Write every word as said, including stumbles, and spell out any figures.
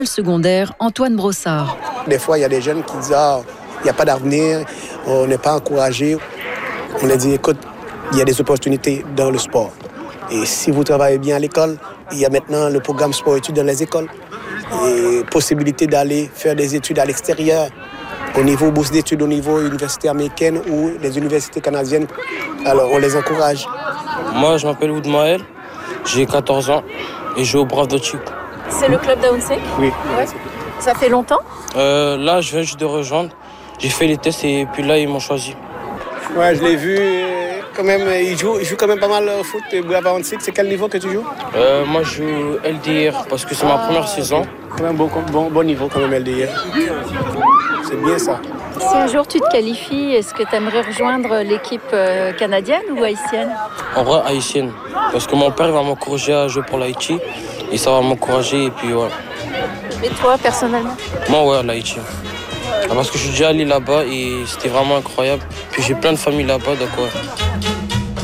Secondaire Antoine Brossard. Des fois, il y a des jeunes qui disent ah, il n'y a pas d'avenir, on n'est pas encouragé. On leur dit écoute, il y a des opportunités dans le sport. Et si vous travaillez bien à l'école, il y a maintenant le programme sport-études dans les écoles. Et possibilité d'aller faire des études à l'extérieur, au niveau bourse d'études, au niveau université américaine ou des universités canadiennes. Alors, on les encourage. Moi, je m'appelle Oudmaël, j'ai quatorze ans et je joue au Brave de Tchip. C'est le club d'Aounsek ? Oui. Ouais. Ça fait longtemps ? euh, Là, je viens juste de rejoindre. J'ai fait les tests et puis là, ils m'ont choisi. Ouais, je l'ai vu. Quand même, il joue, il joue quand même pas mal au foot. Brave Aounsek, c'est quel niveau que tu joues ? euh, Moi, je joue L D R parce que c'est ma première saison. Quand même bon, bon, bon niveau quand même L D R. C'est bien ça. Si un jour tu te qualifies, est-ce que tu aimerais rejoindre l'équipe canadienne ou haïtienne ? En vrai, haïtienne. Parce que mon père il va m'encourager à jouer pour l'Haïti. Et ça va m'encourager et puis voilà. Et toi, personnellement ? Moi, ouais, l'Haïti. Parce que je suis déjà allé là-bas et c'était vraiment incroyable. Puis j'ai plein de familles là-bas, donc ouais.